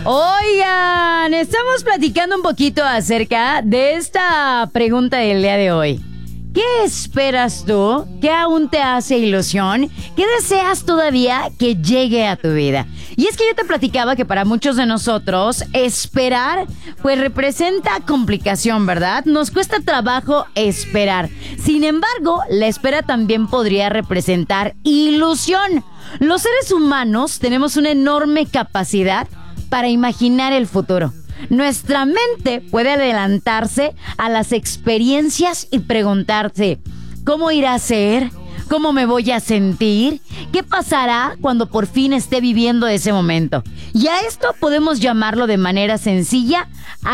Oigan, estamos platicando un poquito acerca de esta pregunta del día de hoy. ¿Qué esperas tú? ¿Qué aún te hace ilusión? ¿Qué deseas todavía que llegue a tu vida? Y es que yo te platicaba que para muchos de nosotros esperar pues representa complicación, ¿verdad? Nos cuesta trabajo esperar. Sin embargo, la espera también podría representar ilusión. Los seres humanos tenemos una enorme capacidad para imaginar el futuro. Nuestra mente puede adelantarse a las experiencias y preguntarse, ¿cómo irá a ser? ¿Cómo me voy a sentir? ¿Qué pasará cuando por fin esté viviendo ese momento? Y a esto podemos llamarlo de manera sencilla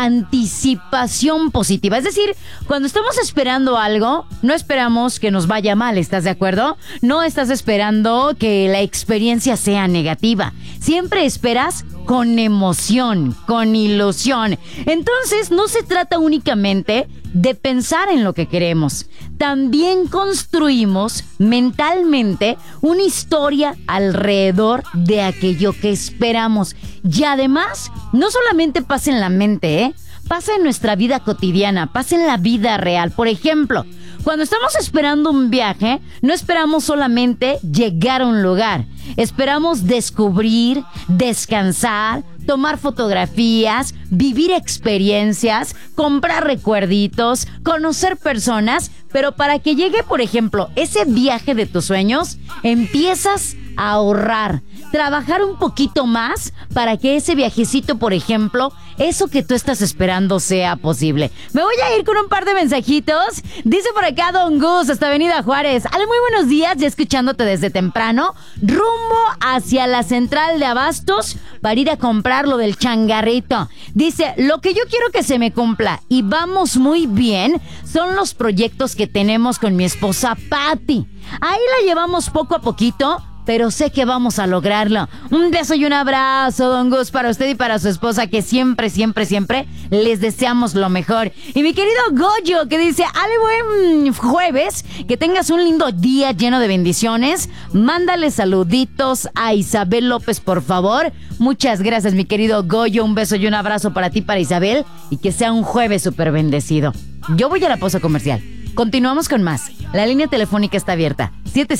anticipación positiva. Es decir, cuando estamos esperando algo, no esperamos que nos vaya mal, ¿estás de acuerdo? No estás esperando que la experiencia sea negativa. Siempre esperas con emoción, con ilusión. Entonces, no se trata únicamente de pensar en lo que queremos. También construimos mentalmente una historia alrededor de aquello que esperamos. Y además, no solamente pasa en la mente, pasa en nuestra vida cotidiana, pasa en la vida real. Por ejemplo, cuando estamos esperando un viaje, no esperamos solamente llegar a un lugar. Esperamos descubrir, descansar, tomar fotografías, vivir experiencias, comprar recuerditos, conocer personas. Pero para que llegue, por ejemplo, ese viaje de tus sueños, empiezas a ahorrar, trabajar un poquito más para que ese viajecito, por ejemplo, eso que tú estás esperando sea posible. Me voy a ir con un par de mensajitos. Dice por acá Don Gus, hasta Avenida Juárez. Ale, muy buenos días, ya escuchándote desde temprano, rumbo hacia la central de abastos para ir a comprar lo del changarrito. Dice, lo que yo quiero que se me cumpla y vamos muy bien son los proyectos que tenemos con mi esposa Patti. Ahí la llevamos poco a poquito, pero sé que vamos a lograrlo. Un beso y un abrazo, Don Gus, para usted y para su esposa, que siempre, siempre, siempre les deseamos lo mejor. Y mi querido Goyo, que dice, ale, buen jueves, que tengas un lindo día lleno de bendiciones. Mándale saluditos a Isabel López, por favor. Muchas gracias, mi querido Goyo. Un beso y un abrazo para ti, para Isabel, y que sea un jueves súper bendecido. Yo voy a la pausa comercial. Continuamos con más. La línea telefónica está abierta.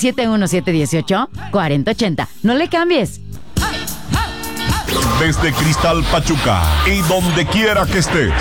771-718-4080. No le cambies. Desde Cristal Pachuca y donde quiera que estés.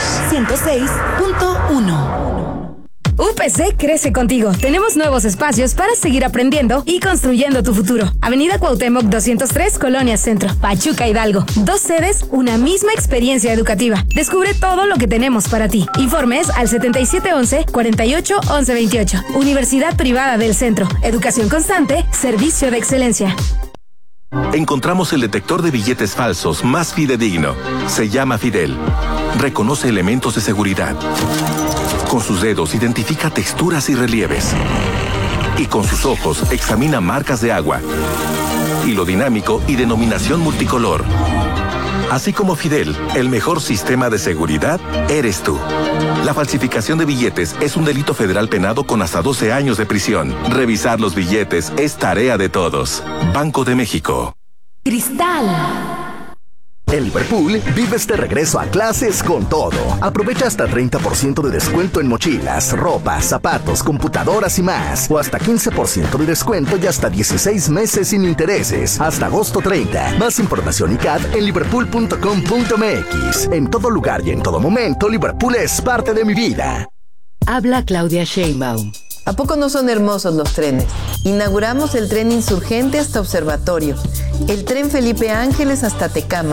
106.1. UPC crece contigo. Tenemos nuevos espacios para seguir aprendiendo y construyendo tu futuro. Avenida Cuauhtémoc 203, Colonia Centro, Pachuca, Hidalgo. 2 sedes, una misma experiencia educativa. Descubre todo lo que tenemos para ti. Informes al 7711-481128. Universidad Privada del Centro. Educación constante, servicio de excelencia. Encontramos el detector de billetes falsos más fidedigno. Se llama Fidel. Reconoce elementos de seguridad. Con sus dedos identifica texturas y relieves. Y con sus ojos examina marcas de agua, hilo dinámico y denominación multicolor. Así como Fidel, el mejor sistema de seguridad eres tú. La falsificación de billetes es un delito federal penado con hasta 12 años de prisión. Revisar los billetes es tarea de todos. Banco de México. Cristal. En Liverpool, vives de regreso a clases con todo. Aprovecha hasta 30% de descuento en mochilas, ropa, zapatos, computadoras y más. O hasta 15% de descuento y hasta 16 meses sin intereses. Hasta agosto 30. Más información y CAD en liverpool.com.mx. En todo lugar y en todo momento, Liverpool es parte de mi vida. Habla Claudia Sheinbaum. ¿A poco no son hermosos los trenes? Inauguramos el tren Insurgente hasta Observatorio, el tren Felipe Ángeles hasta Tecama,